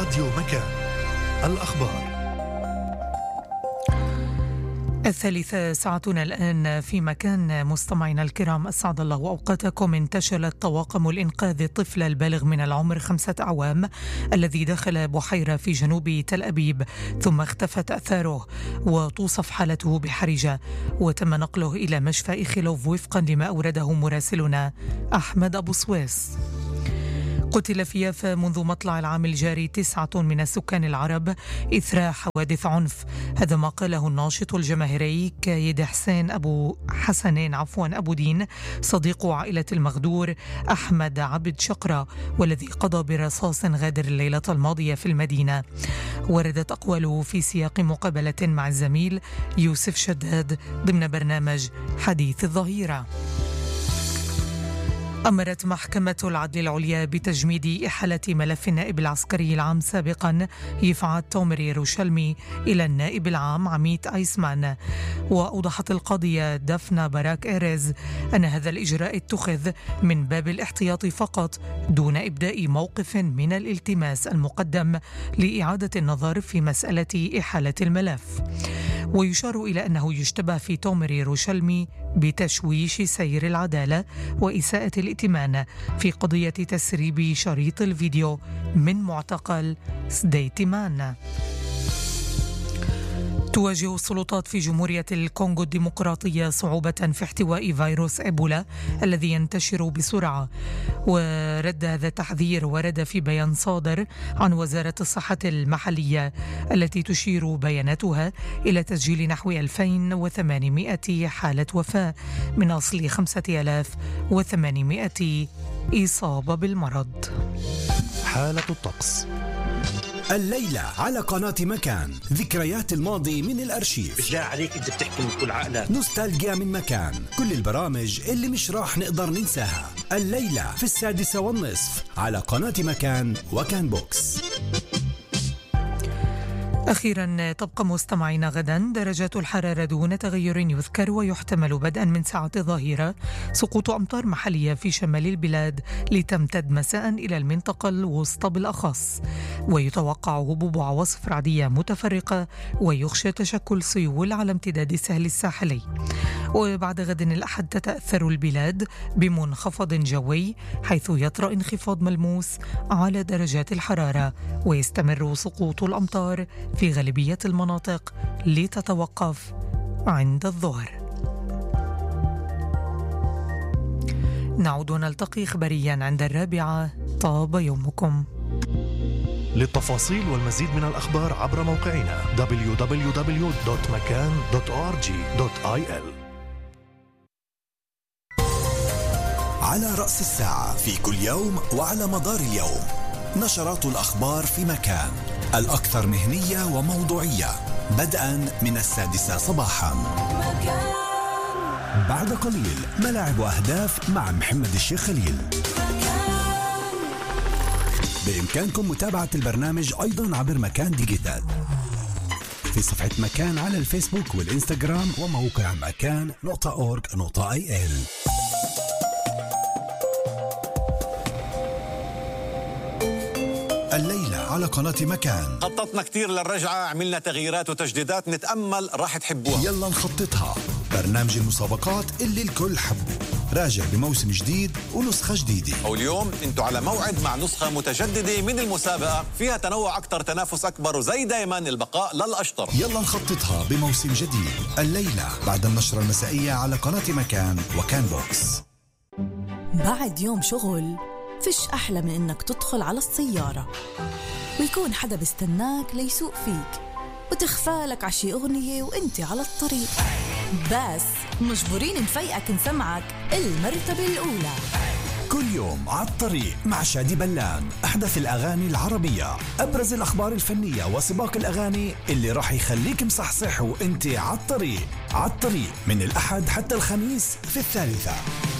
راديو مكان. الأخبار 3 ساعتنا الآن في مكان. مستمعينا الكرام، أسعد الله أوقاتكم. انتشلت طواقم الإنقاذ الطفل البالغ من العمر 5 أعوام الذي دخل بحيرة في جنوب تل أبيب ثم اختفت أثاره، وتوصف حالته بحرجة، وتم نقله إلى مشفى إيخيلوف وفقا لما أورده مراسلنا أحمد أبو سويس. قتل في يافا منذ مطلع العام الجاري 9 من السكان العرب إثر حوادث عنف. هذا ما قاله الناشط الجماهيري كايد حسنين أبو دين، صديق عائلة المغدور أحمد عبد شقرة، والذي قضى برصاص غادر الليلة الماضية في المدينة. وردت أقواله في سياق مقابلة مع الزميل يوسف شداد ضمن برنامج حديث الظهيرة. أمرت محكمة العدل العليا بتجميد إحالة ملف النائب العسكري العام سابقا يفعل تومر يروشلمي إلى النائب العام عميد أيسمان. وأوضحت القاضية دافنا باراك إيريز أن هذا الإجراء اتخذ من باب الاحتياط فقط، دون إبداء موقف من الالتماس المقدم لإعادة النظر في مسألة إحالة الملف. ويشار إلى أنه يشتبه في تومر يروشلمي بتشويش سير العدالة وإساءة الائتمان في قضية تسريب شريط الفيديو من معتقل سديتمان. تواجه السلطات في جمهورية الكونغو الديمقراطية صعوبة في احتواء فيروس إيبولا الذي ينتشر بسرعة. ورد هذا التحذير ورد في بيان صادر عن وزارة الصحة المحلية التي تشير بياناتها إلى تسجيل نحو 2800 حالة وفاة من أصل 5800 إصابة بالمرض. حالة الطقس الليلة على قناة مكان، ذكريات الماضي من الأرشيف. مش جاي عليك انت بتحكي من كل عقلك. نوستالجيا من مكان، كل البرامج اللي مش راح نقدر ننساها. الليلة في 6:30 على قناة مكان وكان بوكس. أخيرا تبقى مستمعين غدا درجات الحرارة دون تغير يذكر، ويحتمل بدءا من ساعة الظهيرة سقوط أمطار محلية في شمال البلاد لتمتد مساء إلى المنطقة الوسطى بالأخص. ويتوقع هبوب عواصف رعدية متفرقة، ويخشى تشكل سيول على امتداد السهل الساحلي. وبعد غد الأحد تتأثر البلاد بمنخفض جوي، حيث يطرأ انخفاض ملموس على درجات الحرارة، ويستمر سقوط الأمطار في غالبية المناطق لتتوقف عند الظهر. نعود نلتقي إخباريا عند 4. طاب يومكم. للتفاصيل والمزيد من الأخبار عبر موقعنا www.makan.org.il. على رأس الساعة في كل يوم وعلى مدار اليوم، نشرات الأخبار في مكان، الأكثر مهنية وموضوعية، بدءا من 6 صباحا. بعد قليل ملاعب وأهداف مع محمد الشيخ خليل. بإمكانكم متابعة البرنامج أيضا عبر مكان ديجيتال في صفحة مكان على الفيسبوك والإنستغرام وموقع مكان.org.il. الليلة على قناة مكان خططنا كتير للرجعة، عملنا تغييرات وتجديدات، نتأمل راح تحبوها. يلا نخططها، برنامج المسابقات اللي الكل حبه، راجع بموسم جديد ونسخة جديدة. واليوم انتوا على موعد مع نسخة متجددة من المسابقة، فيها تنوع أكتر، تنافس أكبر، وزي دايما البقاء للأشطر. يلا نخططها بموسم جديد، الليلة بعد النشرة المسائية على قناة مكان وكان بوكس. بعد يوم شغل فيش أحلى من إنك تدخل على السيارة ويكون حدا بيستناك ليسوق فيك، وتخفالك عشي أغنية وإنتي على الطريق، بس مجبورين نفيقك نسمعك المرتبة الأولى. كل يوم على الطريق مع شادي بلان، أحدث الأغاني العربية، أبرز الأخبار الفنية وسباق الأغاني اللي راح يخليك مصحصح وإنتي على الطريق. على الطريق من الأحد حتى الخميس في 3.